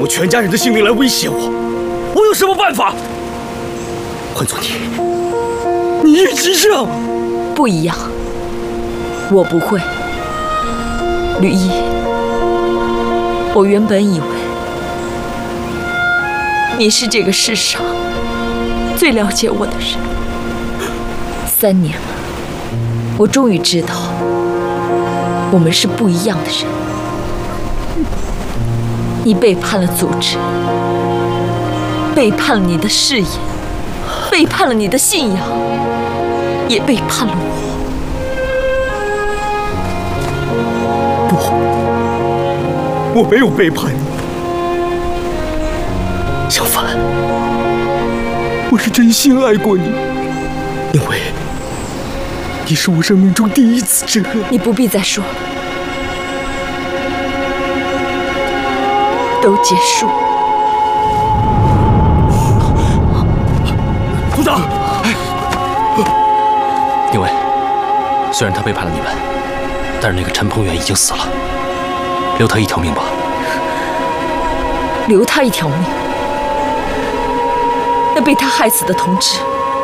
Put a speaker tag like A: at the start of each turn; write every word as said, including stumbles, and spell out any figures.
A: 全家人的性命来威胁我，我有什么办法？换做你，你也一样。
B: 不一样，我不会。吕毅，我原本以为你是这个世上最了解我的人。三年了，我终于知道，我们是不一样的人。你背叛了组织，背叛了你的事业，背叛了你的信仰，也背叛了我。
A: 不，我没有背叛你，相反，我是真心爱过你，因为你是我生命中第一次真爱。
B: 你不必再说了，都结束。
A: 组长，
C: 宁伟，虽然他背叛了你们，但是那个陈鹏远已经死了，留他一条命吧。
B: 留他一条命，那被他害死的同志